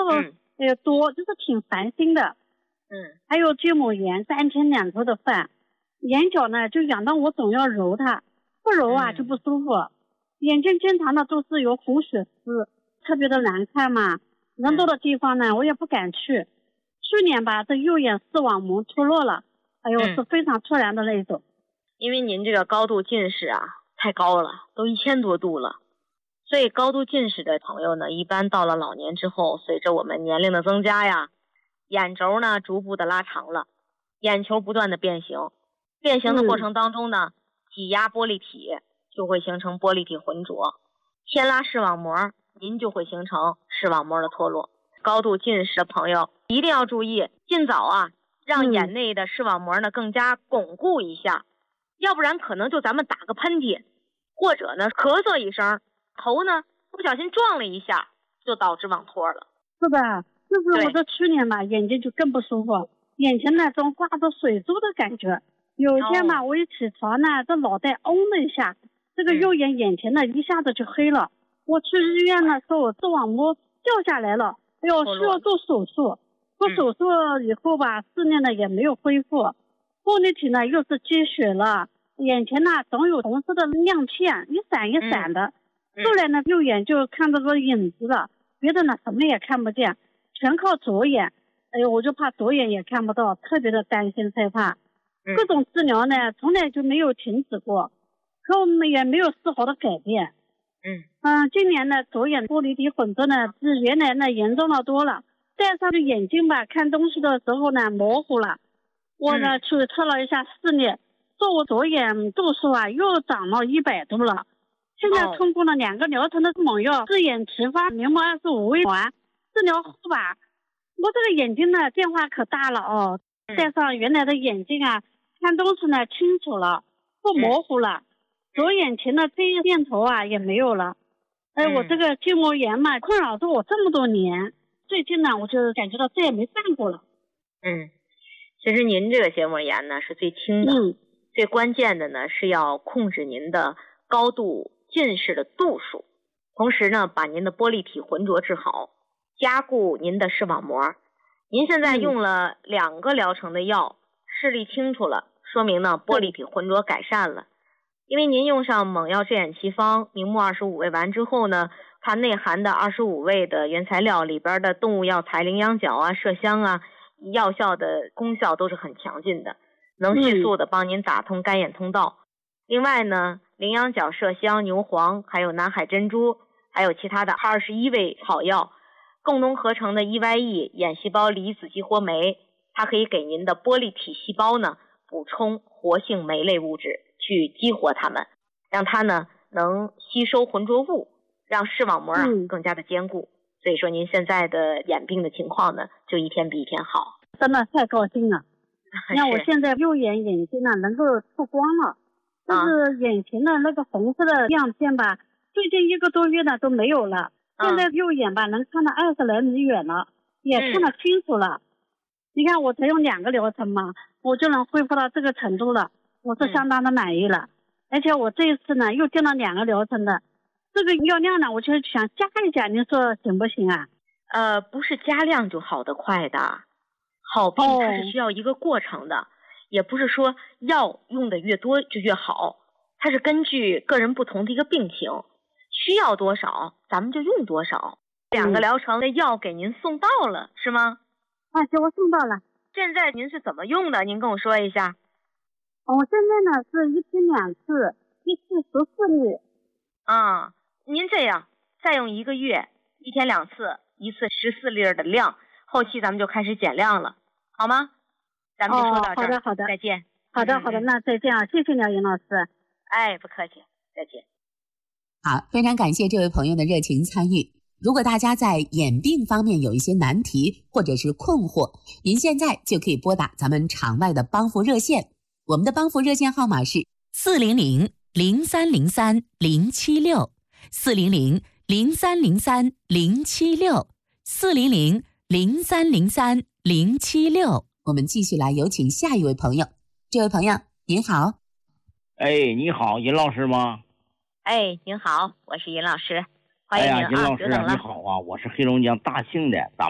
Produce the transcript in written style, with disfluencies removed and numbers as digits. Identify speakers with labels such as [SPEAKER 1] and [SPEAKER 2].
[SPEAKER 1] 多，就是挺烦心的。还有结膜炎，3天2头的犯。眼角呢就痒到我总要揉它，不揉啊就不舒服。眼睛经常的都是有红血丝，特别的难看嘛。人多的地方呢我也不敢去。去年吧，这右眼视网膜脱落了，哎呦，是非常突然的那种。
[SPEAKER 2] 因为您这个高度近视啊太高了，都1000多度了。所以高度近视的朋友呢，一般到了老年之后，随着我们年龄的增加呀，眼轴呢逐步的拉长了，眼球不断的变形。变形的过程当中呢，挤压玻璃体就会形成玻璃体浑浊，牵拉视网膜，您就会形成视网膜的脱落。高度近视的朋友一定要注意，尽早啊让眼内的视网膜呢更加巩固一下，要不然可能就咱们打个喷嚏，或者呢咳嗽一声，头呢不小心撞了一下，就导致网脱了。
[SPEAKER 1] 是的，就是我这去年吧，眼睛就更不舒服，眼前呢总挂着水珠的感觉。有一天吧，我一起床呢，这脑袋嗡了一下，这个右眼前呢一下子就黑了。我去医院呢说我视网膜掉下来了，哎呦，需要做手术。做手术以后吧，视力呢也没有恢复，玻璃体呢又是积血了，眼前呢总有红色的亮片，一闪一闪的。后来呢右眼就看到个影子了，别的呢什么也看不见，全靠左眼。哎呦，我就怕左眼也看不到，特别的担心害怕。各种治疗呢从来就没有停止过，可我们也没有丝毫的改变。今年呢左眼玻璃体混浊呢比原来呢严重了多了，戴上的眼镜吧，看东西的时候呢模糊了。我呢去测了一下视力，说我左眼度数啊又长了100度了。现在通过了2个疗程的猛药，视眼齐发明目25微环治疗后吧，我这个眼睛呢变化可大了哦。戴上原来的眼镜啊，看东西呢清楚了，不模糊了。左眼前的黑线头啊也没有了。我这个结膜炎嘛，困扰着我这么多年，最近呢我就感觉到再也没犯过了。
[SPEAKER 2] 其实您这个结膜炎呢是最轻的，最关键的呢是要控制您的高度近视的度数，同时呢把您的玻璃体浑浊治好，加固您的视网膜。您现在用了2个疗程的药，视力清楚了，说明呢玻璃体浑浊改善了。因为您用上猛药治眼奇方明目25味丸之后呢，它内含的25味的原材料里边的动物药材羚羊角啊、麝香啊，药效的功效都是很强劲的，能迅速的帮您打通干眼通道。另外呢，羚羊角、麝香、牛黄，还有南海珍珠，还有其他的21味草药共同合成的 EYE 眼细胞离子激活酶，它可以给您的玻璃体细胞呢补充活性酶类物质，去激活它们，让它呢能吸收浑浊物，让视网膜更加的坚固。所以说您现在的眼病的情况呢就一天比一天好。
[SPEAKER 1] 真的太高兴了。你看我现在右眼睛呢能够透光了，就是眼前的那个红色的亮片吧，最近1个多月呢都没有了。现在右眼吧能看到20来米远了，也看得清楚了。你看我才用2个疗程嘛，我就能恢复到这个程度了，我是相当的满意了。而且我这一次呢又进了2个疗程的，这个药量呢我就想加一下，您说行不行啊？
[SPEAKER 2] 不是加量就好得快的，好病它是需要一个过程的，也不是说药用的越多就越好，它是根据个人不同的一个病情，需要多少咱们就用多少。2个疗程的药给您送到了是吗？
[SPEAKER 1] 给我送到了。
[SPEAKER 2] 现在您是怎么用的？您跟我说一下。
[SPEAKER 1] 我现在呢是1天2次，一次14粒。
[SPEAKER 2] 您这样再用1个月，1天2次，一次14粒的量，后期咱们就开始减量了，好吗？咱们就说到这儿。
[SPEAKER 1] 好的，
[SPEAKER 2] 再见。
[SPEAKER 1] 好的，那再见啊，谢谢你，尹老师。
[SPEAKER 2] 不客气，再见。
[SPEAKER 3] 好，非常感谢这位朋友的热情参与。如果大家在眼病方面有一些难题或者是困惑，您现在就可以拨打咱们场外的帮扶热线，我们的帮扶热线号码是400-0303-076，400-0303-076，400-0303-076。我们继续来有请下一位朋友。这位朋友您好。
[SPEAKER 4] 你好，尹老师吗？
[SPEAKER 2] 您好，我是尹老师，欢迎您
[SPEAKER 4] 尹老师你好啊，我是黑龙江大兴的，